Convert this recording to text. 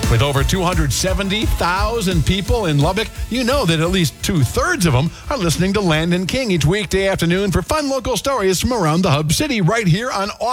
With over 270,000 people in Lubbock, you know that at least 2/3 of them are listening to Landon King each weekday afternoon for fun local stories from around the Hub City right here on